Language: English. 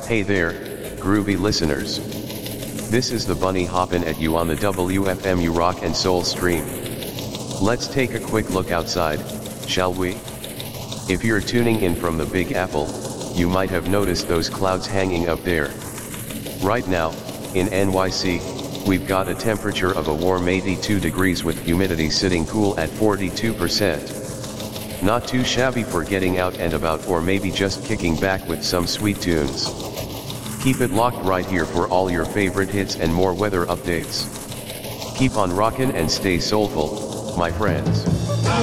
Hey there, groovy listeners. This is the Bunny hoppin' at you on the WFMU Rock and Soul stream. Let's take a quick look outside, shall we? If you're tuning in from the Big Apple, you might have noticed those clouds hanging up there. Right now, in NYC, we've got a temperature of a warm 82 degrees with humidity sitting cool at 42%. Not too shabby for getting out and about, or maybe just kicking back with some sweet tunes. Keep it locked right here for all your favorite hits and more weather updates. Keep on rockin' and stay soulful, my friends.